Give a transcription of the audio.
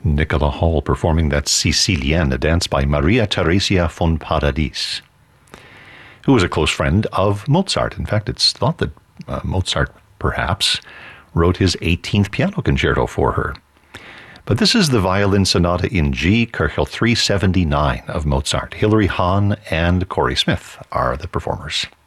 Nicola Hall performing that Sicilienne, a dance by Maria Theresia von Paradis, who was a close friend of Mozart. In fact, it's thought that Mozart perhaps wrote his 18th piano concerto for her. But this is the violin sonata in G, Köchel 379 of Mozart. Hilary Hahn and Corey Smith are the performers.